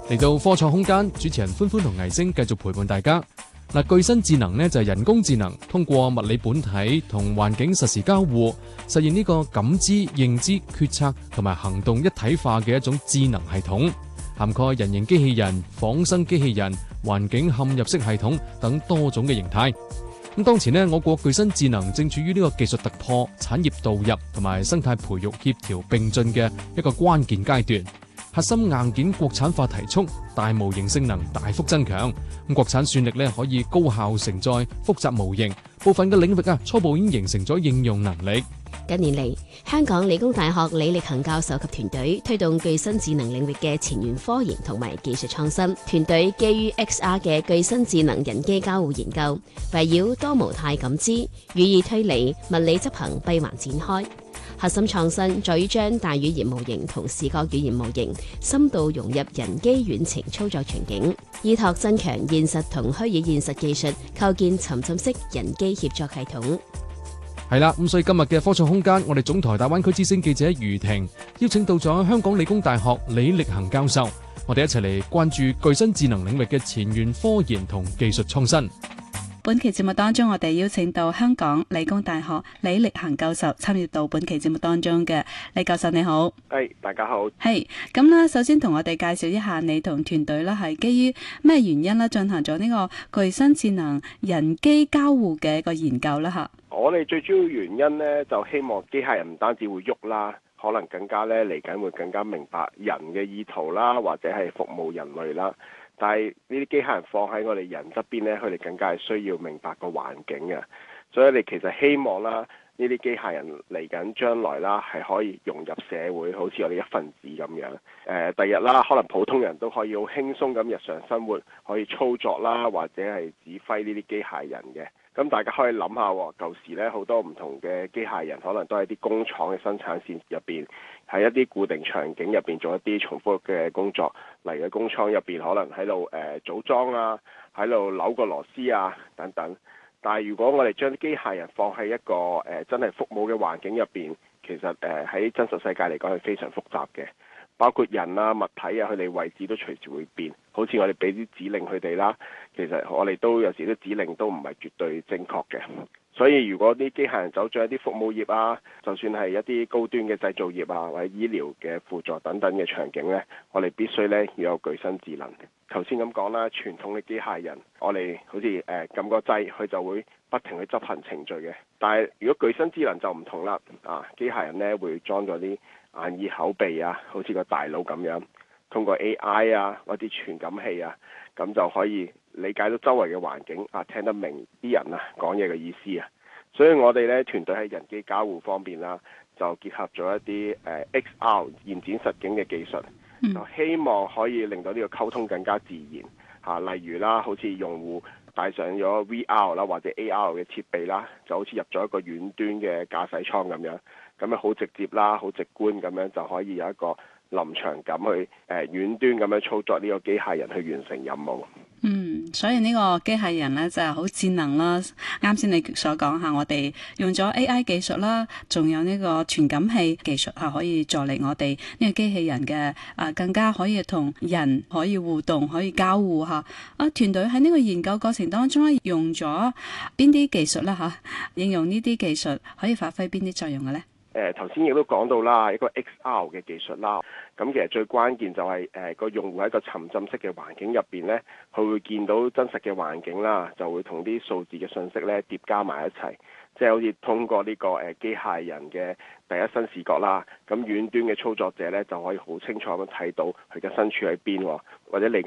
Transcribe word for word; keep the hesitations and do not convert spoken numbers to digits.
嚟到科創空間，主持人歡歡同藝星繼續陪伴大家。嗱，具身智能呢就係人工智能，通過物理本體同環境實時交互，實現呢個感知、認知、決策同埋行動一體化嘅一種智能系統，涵蓋人形機器人、仿生機器人、環境嵌入式系統等多種嘅形態。咁當前呢，我國具身智能正處於呢個技術突破、產業導入同埋生態培育協調並進嘅一個關鍵階段。核心硬件國產化提速，大模型性能大幅增強，咁國產算力咧可以高效承載複雜模型，部分嘅領域啊初步已經形成咗應用能力。 近年嚟，香港理工大學李力恒教授及團隊推動具身智能領域嘅前沿科研同埋技術創新。團隊基於 X R 嘅具身智能人機交互研究，圍繞多模態感知、語義推理、物理執行閉環展開。核心創新在於將大語言模型同視覺語言模型深度融入人機遠程操作場景，依託增強現實同虛擬現實技術，構建沉浸式人機協作系統。 係啦，咁所以今日嘅科創空間，我哋總台大灣區之聲記者余婷邀請到咗香港理工大學李力恒教授，我哋一齊嚟關注具身智能領域嘅前沿科研同技術創新。 本期節目當中，我哋邀請到香港理工大學李力恒教授參與到本期節目當中嘅。李教授你好。 係、hey, 大家好。 係咁啦，首先同我哋介紹一下你同團隊啦，係基於咩原因啦進行咗呢個具身智能人機交互嘅一個研究啦吓。 我哋最主要原因呢，就希望機械人唔單止會喐啦，可能更加咧嚟緊會更加明白人嘅意圖啦，或者係服務人類啦。但係呢啲機械人放喺我哋人側邊呢，佢哋更加係需要明白個環境嘅，所以你其實希望啦，呢啲機械人嚟緊將來啦，係可以融入社會，好似我哋一份子咁樣。誒、呃，第日啦，可能普通人都可以好輕鬆咁日常生活可以操作啦，或者係指揮呢啲機械人嘅。咁大家可以諗下，舊時咧好多唔同嘅機械人，可能都係啲工廠嘅生產線入邊，喺一啲固定場景入邊做一啲重複嘅工作。例如工廠入邊可能喺度誒組裝啊，喺度扭個螺絲啊等等。但係如果我哋將啲機械人放喺一個誒、呃、真係服務嘅環境入邊，其實誒喺、呃、真實世界嚟講係非常複雜嘅。包括人啊、物體啊，佢哋位置都隨時會變。好似我哋俾啲指令佢哋啦，其實我哋都有時啲指令都唔係絕對正確嘅。所以如果啲機械人走咗一啲服務業啊，就算係一啲高端嘅製造業啊，或者醫療嘅輔助等等嘅場景呢，我哋必須呢要有具身智能。頭先咁講啦，傳統嘅機械人，我哋好似誒撳個掣，佢就會不停去執行程序嘅。但係如果具身智能就唔同啦，啊，機械人呢會裝咗啲眼耳口鼻啊，好似個大腦咁樣，通過 A I 啊或者傳感器啊，咁就可以理解到周圍嘅環境啊，聽得明啲人啊講嘢嘅意思啊。所以我哋咧團隊喺人機交互方面啦，就結合咗一啲誒、呃、X R 現展實境嘅技術，就希望可以令到呢個溝通更加自然嚇、啊。例如啦，好似用戶戴上咗 V R 啦或者 A R 嘅設備啦，就好似入咗一個遠端嘅駕駛艙咁樣，咁樣好直接啦，好直觀咁樣就可以有一個臨場感去誒、呃、遠端咁樣操作呢個機械人去完成任務。 嗯，所以呢個機械人呢就係好智能啦。啱先你所講下，我哋用咗 A I 技術啦，仲有呢個傳感器技術係可以助力我哋呢個機器人嘅啊，更加可以同人可以互動，可以交互吓。啊，團隊喺呢個研究過程當中咧，用咗邊啲技術啦吓？應用呢啲技術可以發揮邊啲作用嘅咧？ 誒頭先亦都講到啦，一個 X R 嘅技術啦，咁其實最關鍵就係誒個用戶喺個沉浸式嘅環境入邊咧，佢會見到真實嘅環境啦，就會同啲數字嘅信息咧疊加埋一齊，即係好似通過呢個誒機械人嘅第一身視覺啦，咁遠端嘅操作者咧就可以好清楚咁睇到佢嘅身處喺邊，或者嚟